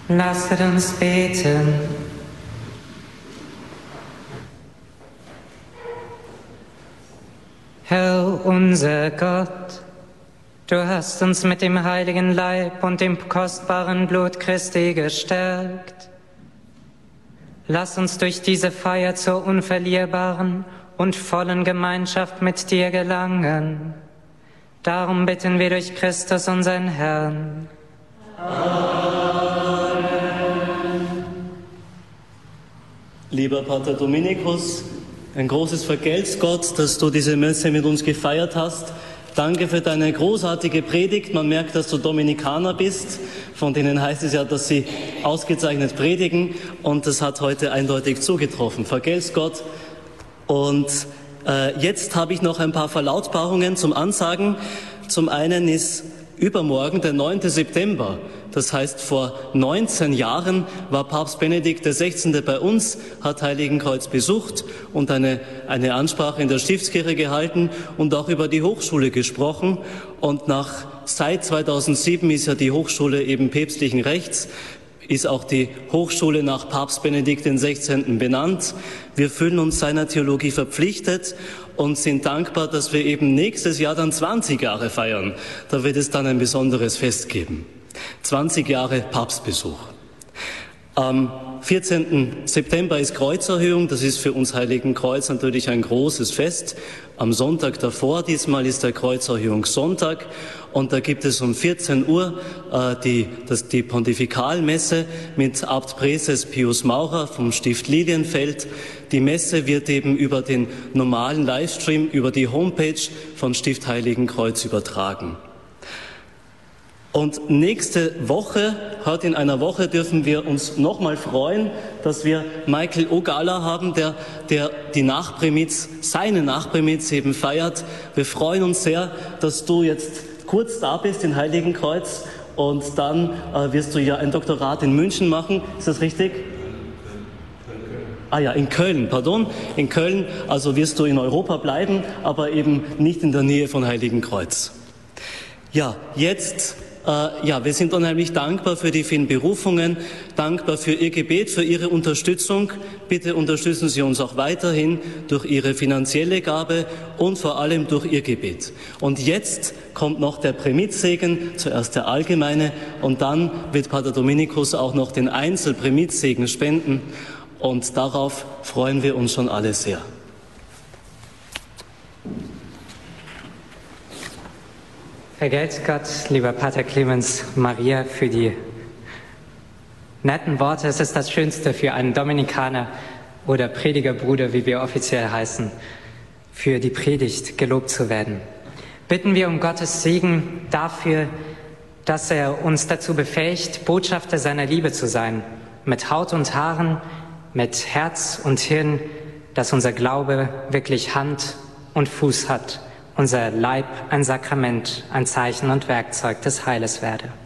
Lasset uns beten. Herr unser Gott, du hast uns mit dem heiligen Leib und dem kostbaren Blut Christi gestärkt. Lass uns durch diese Feier zur unverlierbaren und vollen Gemeinschaft mit dir gelangen. Darum bitten wir durch Christus, unseren Herrn. Amen. Lieber Pater Dominikus, ein großes Vergelt's Gott, dass du diese Messe mit uns gefeiert hast. Danke für deine großartige Predigt. Man merkt, dass du Dominikaner bist. Von denen heißt es ja, dass sie ausgezeichnet predigen. Und das hat heute eindeutig zugetroffen. Vergelt's Gott. Und jetzt habe ich noch ein paar Verlautbarungen zum Ansagen. Zum einen ist übermorgen, der 9. September, das heißt vor 19 Jahren, war Papst Benedikt XVI. Bei uns, hat Heiligenkreuz besucht und eine Ansprache in der Stiftskirche gehalten und auch über die Hochschule gesprochen. Und seit 2007 ist ja die Hochschule eben päpstlichen Rechts, ist auch die Hochschule nach Papst Benedikt XVI. Benannt. Wir fühlen uns seiner Theologie verpflichtet und sind dankbar, dass wir eben nächstes Jahr dann 20 Jahre feiern. Da wird es dann ein besonderes Fest geben. 20 Jahre Papstbesuch. Am 14. September ist Kreuzerhöhung. Das ist für uns Heiligenkreuz natürlich ein großes Fest. Am Sonntag davor, diesmal ist der Kreuzerhöhungssonntag. Und da gibt es um 14 Uhr die Pontifikalmesse mit Abt Präses Pius Maurer vom Stift Lilienfeld. Die Messe wird eben über den normalen Livestream, über die Homepage von Stift Heiligenkreuz übertragen. Und nächste Woche, heute in einer Woche, dürfen wir uns nochmal freuen, dass wir Michael Ogala haben, der die Nachprimiz, seine Nachprimiz eben feiert. Wir freuen uns sehr, dass du jetzt kurz da bist in Heiligenkreuz und dann wirst du ja ein Doktorat in München machen. Ist das richtig? In Köln, pardon. In Köln, also wirst du in Europa bleiben, aber eben nicht in der Nähe von Heiligenkreuz. Ja, jetzt... wir sind unheimlich dankbar für die vielen Berufungen, dankbar für Ihr Gebet, für Ihre Unterstützung. Bitte unterstützen Sie uns auch weiterhin durch Ihre finanzielle Gabe und vor allem durch Ihr Gebet. Und jetzt kommt noch der Primizsegen, zuerst der allgemeine, und dann wird Pater Dominikus auch noch den Einzelprimizsegen spenden. Und darauf freuen wir uns schon alle sehr. Vergelt's Gott, lieber Pater Clemens Maria, für die netten Worte. Es ist das Schönste für einen Dominikaner oder Predigerbruder, wie wir offiziell heißen, für die Predigt gelobt zu werden. Bitten wir um Gottes Segen dafür, dass er uns dazu befähigt, Botschafter seiner Liebe zu sein, mit Haut und Haaren, mit Herz und Hirn, dass unser Glaube wirklich Hand und Fuß hat, unser Leib ein Sakrament, ein Zeichen und Werkzeug des Heiles werde.